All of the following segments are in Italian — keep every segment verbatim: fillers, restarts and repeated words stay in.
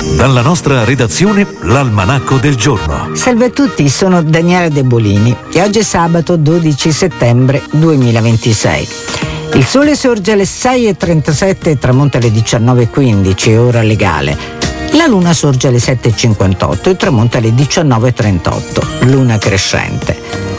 Dalla nostra redazione, l'Almanacco del giorno. Salve a tutti, sono Daniela De Bolini e oggi è sabato dodici settembre duemilaventisei. Il sole sorge alle sei e trentasette e tramonta alle diciannove e quindici, ora legale. La luna sorge alle sette e cinquantotto e tramonta alle diciannove e trentotto, luna crescente.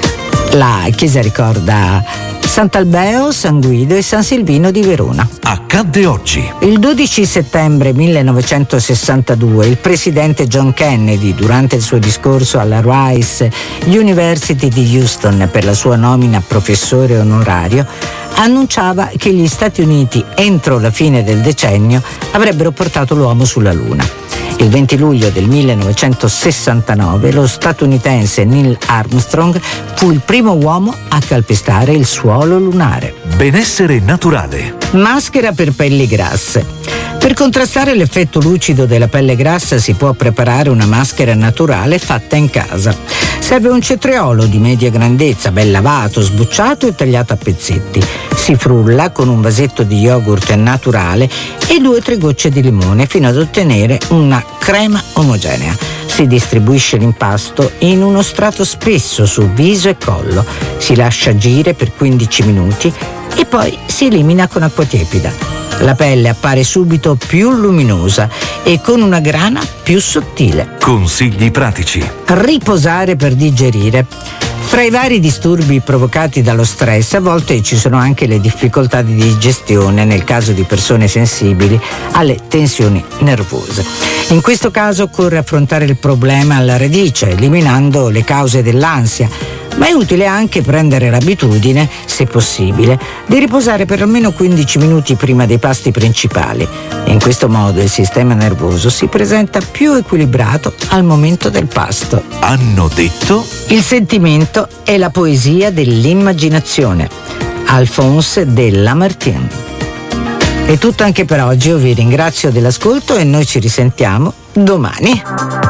La chiesa ricorda Sant'Albeo, San Guido e San Silvino di Verona. Accadde oggi. Il dodici settembre millenovecentosessantadue il presidente John Kennedy, durante il suo discorso alla Rice University di Houston per la sua nomina a professore onorario, annunciava che gli Stati Uniti entro la fine del decennio avrebbero portato l'uomo sulla Luna. Il venti luglio del millenovecentosessantanove lo statunitense Neil Armstrong fu il primo uomo a calpestare il suolo lunare. Benessere naturale. Maschera per pelli grasse. Per contrastare l'effetto lucido della pelle grassa si può preparare una maschera naturale fatta in casa. Serve un cetriolo di media grandezza, ben lavato, sbucciato e tagliato a pezzetti. Si frulla con un vasetto di yogurt naturale e due o tre gocce di limone fino ad ottenere una crema omogenea. Si distribuisce l'impasto in uno strato spesso su viso e collo. Si lascia agire per quindici minuti e poi si elimina con acqua tiepida. La pelle appare subito più luminosa e con una grana più sottile. Consigli pratici. Riposare per digerire. Fra i vari disturbi provocati dallo stress, a volte ci sono anche le difficoltà di digestione nel caso di persone sensibili alle tensioni nervose. In questo caso occorre affrontare il problema alla radice, eliminando le cause dell'ansia, ma è utile anche prendere l'abitudine, se possibile, di riposare per almeno quindici minuti prima dei pasti principali. In questo modo il sistema nervoso si presenta più equilibrato al momento del pasto. Hanno detto? Il sentimento è la poesia dell'immaginazione. Alphonse de Lamartine. È tutto anche per oggi, io vi ringrazio dell'ascolto e noi ci risentiamo domani.